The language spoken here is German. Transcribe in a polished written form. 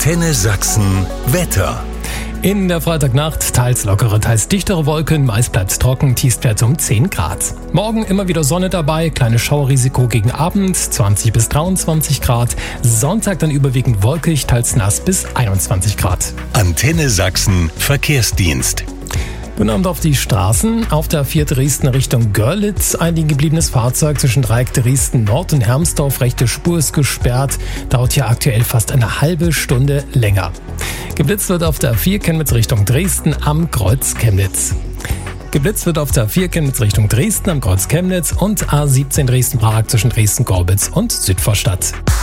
Antenne Sachsen Wetter. In der Freitagnacht teils lockere, teils dichtere Wolken, meist bleibt's trocken, Tiefstwert um 10 Grad. Morgen immer wieder Sonne dabei, kleines Schauerrisiko gegen Abend, 20 bis 23 Grad. Sonntag dann überwiegend wolkig, teils nass bis 21 Grad. Antenne Sachsen Verkehrsdienst. Guten Abend auf die Straßen. Auf der A4 Dresden Richtung Görlitz ein liegen gebliebenes Fahrzeug zwischen Dreieck Dresden Nord und Hermsdorf. Rechte Spur ist gesperrt. Dauert hier aktuell fast eine halbe Stunde länger. Geblitzt wird auf der A4 Chemnitz Richtung Dresden am Kreuz Chemnitz. Geblitzt wird auf der A4 Chemnitz Richtung Dresden am Kreuz Chemnitz und A17 Dresden-Prag zwischen Dresden-Gorbitz und Südvorstadt.